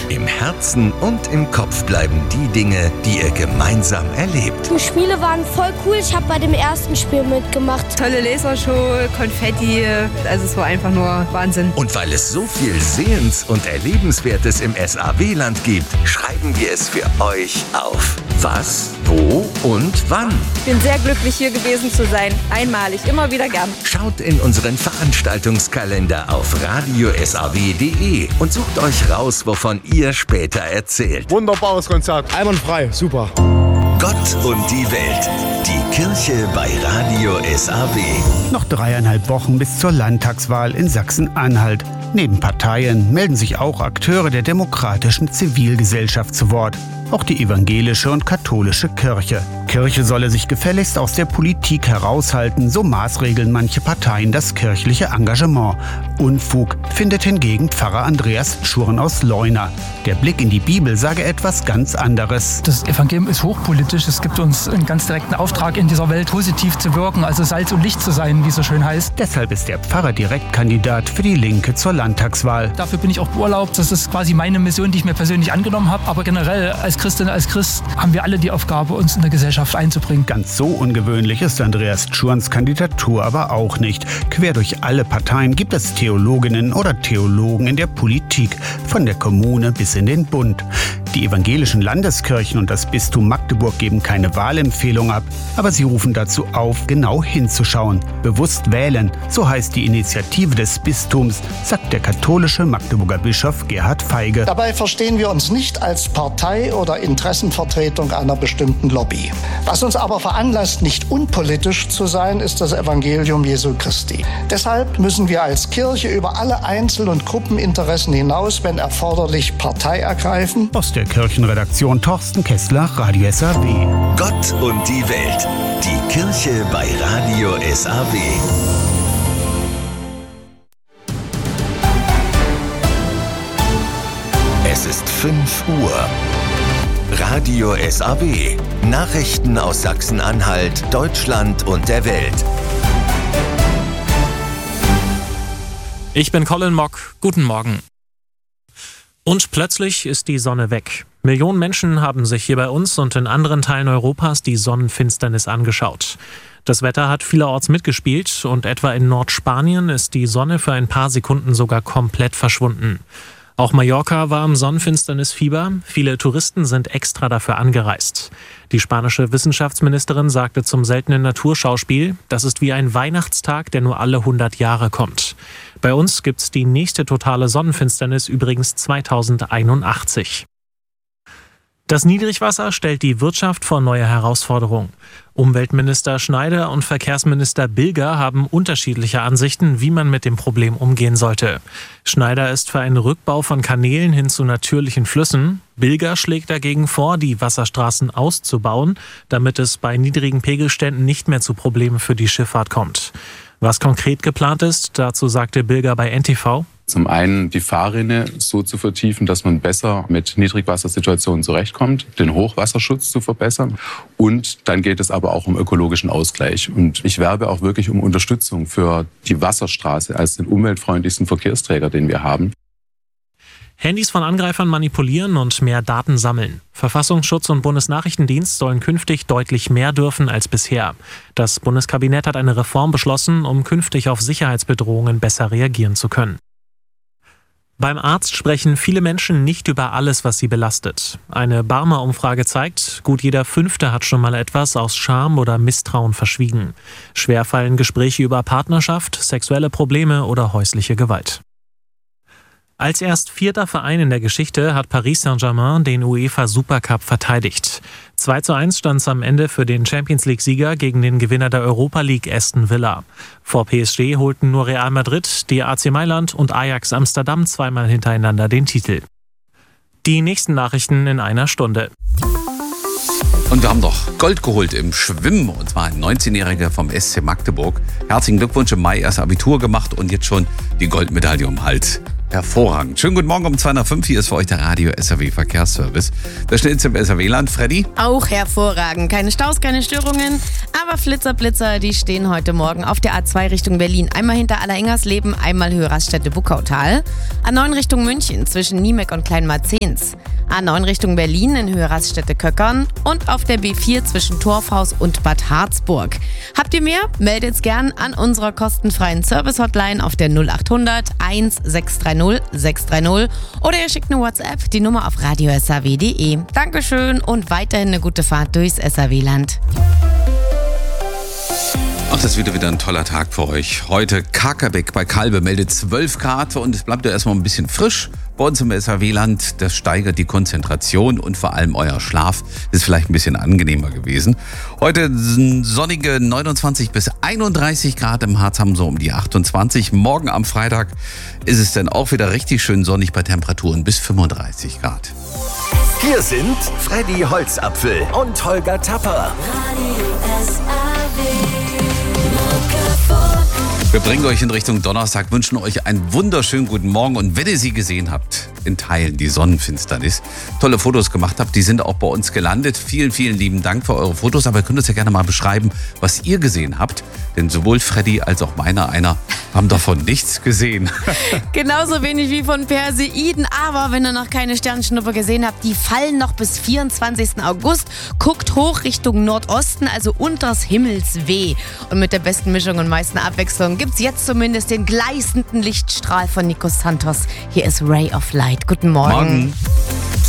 Im Herzen und im Kopf bleiben die Dinge, die ihr gemeinsam erlebt. Die Spiele waren voll cool. Ich habe bei dem ersten Spiel mitgemacht. Tolle Lasershow, Konfetti, also es war einfach nur Wahnsinn. Und weil es so viel Sehens- und Erlebenswertes im SAW-Land gibt, schreiben wir es für euch auf. Was, wo und wann. Ich bin sehr glücklich, hier gewesen zu sein. Einmalig, immer wieder gern. Schaut in unseren Veranstaltungskalender auf radiosaw.de und sucht euch raus, wovon ihr später erzählt. Wunderbares Konzert. Einwandfrei, super. Gott und die Welt. Die Kirche bei Radio SAW. Noch 3,5 Wochen bis zur Landtagswahl in Sachsen-Anhalt. Neben Parteien melden sich auch Akteure der demokratischen Zivilgesellschaft zu Wort. Auch die evangelische und katholische Kirche. Kirche solle sich gefälligst aus der Politik heraushalten, so maßregeln manche Parteien das kirchliche Engagement. Unfug findet hingegen Pfarrer Andreas Schurn aus Leuna. Der Blick in die Bibel sage etwas ganz anderes. Das Evangelium ist hochpolitisch. Es gibt uns einen ganz direkten Auftrag, in dieser Welt positiv zu wirken, also Salz und Licht zu sein, wie es so schön heißt. Deshalb ist der Pfarrer Direktkandidat für die Linke zur Landtagswahl. Dafür bin ich auch beurlaubt. Das ist quasi meine Mission, die ich mir persönlich angenommen habe. Aber generell als Christin, als Christ haben wir alle die Aufgabe, uns in der Gesellschaft einzubringen. Ganz so ungewöhnlich ist Andreas Schurns Kandidatur aber auch nicht. Quer durch alle Parteien gibt es Theologinnen oder Theologen in der Politik, von der Kommune bis in den Bund. Die evangelischen Landeskirchen und das Bistum Magdeburg geben keine Wahlempfehlung ab, aber sie rufen dazu auf, genau hinzuschauen. Bewusst wählen, so heißt die Initiative des Bistums, sagt der katholische Magdeburger Bischof Gerhard Feige. Dabei verstehen wir uns nicht als Partei oder Interessenvertretung einer bestimmten Lobby. Was uns aber veranlasst, nicht unpolitisch zu sein, ist das Evangelium Jesu Christi. Deshalb müssen wir als Kirche über alle Einzel- und Gruppeninteressen hinaus, wenn erforderlich, Partei ergreifen. Aus der Kirchenredaktion Thorsten Kessler, Radio SAW. Gott und die Welt. Die Kirche bei Radio SAW. Es ist 5 Uhr. Radio SAW. Nachrichten aus Sachsen-Anhalt, Deutschland und der Welt. Ich bin Colin Mock. Guten Morgen. Und plötzlich ist die Sonne weg. Millionen Menschen haben sich hier bei uns und in anderen Teilen Europas die Sonnenfinsternis angeschaut. Das Wetter hat vielerorts mitgespielt und etwa in Nordspanien ist die Sonne für ein paar Sekunden sogar komplett verschwunden. Auch Mallorca war im Sonnenfinsternisfieber. Viele Touristen sind extra dafür angereist. Die spanische Wissenschaftsministerin sagte zum seltenen Naturschauspiel, das ist wie ein Weihnachtstag, der nur alle 100 Jahre kommt. Bei uns gibt's die nächste totale Sonnenfinsternis übrigens 2081. Das Niedrigwasser stellt die Wirtschaft vor neue Herausforderungen. Umweltminister Schneider und Verkehrsminister Bilger haben unterschiedliche Ansichten, wie man mit dem Problem umgehen sollte. Schneider ist für einen Rückbau von Kanälen hin zu natürlichen Flüssen. Bilger schlägt dagegen vor, die Wasserstraßen auszubauen, damit es bei niedrigen Pegelständen nicht mehr zu Problemen für die Schifffahrt kommt. Was konkret geplant ist, dazu sagte Bilger bei NTV: Zum einen die Fahrrinne so zu vertiefen, dass man besser mit Niedrigwassersituationen zurechtkommt, den Hochwasserschutz zu verbessern, und dann geht es aber auch um ökologischen Ausgleich. Und ich werbe auch wirklich um Unterstützung für die Wasserstraße als den umweltfreundlichsten Verkehrsträger, den wir haben. Handys von Angreifern manipulieren und mehr Daten sammeln. Verfassungsschutz und Bundesnachrichtendienst sollen künftig deutlich mehr dürfen als bisher. Das Bundeskabinett hat eine Reform beschlossen, um künftig auf Sicherheitsbedrohungen besser reagieren zu können. Beim Arzt sprechen viele Menschen nicht über alles, was sie belastet. Eine Barmer-Umfrage zeigt, gut jeder Fünfte hat schon mal etwas aus Scham oder Misstrauen verschwiegen. Schwer fallen Gespräche über Partnerschaft, sexuelle Probleme oder häusliche Gewalt. Als erst 4. Verein in der Geschichte hat Paris Saint-Germain den UEFA Supercup verteidigt. 2:1 stand es am Ende für den Champions-League-Sieger gegen den Gewinner der Europa League Aston Villa. Vor PSG holten nur Real Madrid, die AC Mailand und Ajax Amsterdam zweimal hintereinander den Titel. Die nächsten Nachrichten in einer Stunde. Und wir haben noch Gold geholt im Schwimmen, und zwar ein 19-Jähriger vom SC Magdeburg. Herzlichen Glückwunsch, im Mai erst Abitur gemacht und jetzt schon die Goldmedaille um den Hals. Hervorragend. Schönen guten Morgen um 2:05. Hier ist für euch der Radio SAW Verkehrsservice. Der schnellste im SAW-Land. Freddy? Auch hervorragend. Keine Staus, keine Störungen. Aber Flitzer, die stehen heute Morgen auf der A2 Richtung Berlin. Einmal hinter Allerengersleben, einmal Höhe Raststätte-Buckautal. A9 Richtung München zwischen Niemek und Kleinmarzens. A9 Richtung Berlin in Höhe Raststätte-Köckern. Und auf der B4 zwischen Torfhaus und Bad Harzburg. Habt ihr mehr? Meldet's gern an unserer kostenfreien Service-Hotline auf der 0800 1630 630 oder ihr schickt eine WhatsApp, die Nummer auf radio.saw.de. Dankeschön und weiterhin eine gute Fahrt durchs SAW-Land. Ach, das wird wieder ein toller Tag für euch. Heute Kakerbeck bei Kalbe meldet 12 Grad und es bleibt ja erstmal ein bisschen frisch. Bei uns im SAW-Land, das steigert die Konzentration und vor allem euer Schlaf ist vielleicht ein bisschen angenehmer gewesen. Heute sonnige 29 bis 31 Grad, im Harz haben so um die 28. Morgen am Freitag ist es dann auch wieder richtig schön sonnig bei Temperaturen bis 35 Grad. Hier sind Freddy Holzapfel und Holger Tapper. Wir bringen euch in Richtung Donnerstag, wünschen euch einen wunderschönen guten Morgen und wenn ihr sie gesehen habt, in Teilen die Sonnenfinsternis, tolle Fotos gemacht habt, die sind auch bei uns gelandet. Vielen, vielen lieben Dank für eure Fotos, aber ihr könnt uns ja gerne mal beschreiben, was ihr gesehen habt, denn sowohl Freddy als auch einer haben davon nichts gesehen. Genauso wenig wie von Perseiden, aber wenn ihr noch keine Sternschnuppe gesehen habt, die fallen noch bis 24. August. Guckt hoch Richtung Nordosten, also unters Himmelsweh. Und mit der besten Mischung und meisten Abwechslung gibt's jetzt zumindest den gleißenden Lichtstrahl von Nico Santos. Hier ist Ray of Light. Guten Morgen.